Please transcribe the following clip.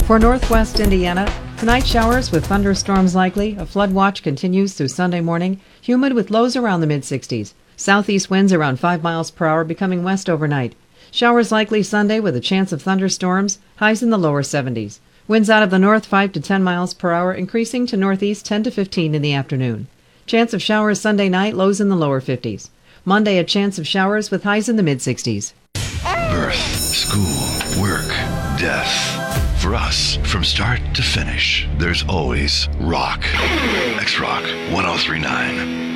For northwest Indiana, tonight showers with thunderstorms likely. A flood watch continues through Sunday morning. Humid with lows around the mid-60s. Southeast winds around 5 miles per hour, becoming west overnight. Showers likely Sunday with a chance of thunderstorms. Highs in the lower 70s. Winds out of the north 5 to 10 miles per hour, increasing to northeast 10 to 15 in the afternoon. Chance of showers Sunday night, lows in the lower 50s. Monday, a chance of showers with highs in the mid-60s. Birth, school, work, death. For us, from start to finish, there's always rock. X-Rock 1039.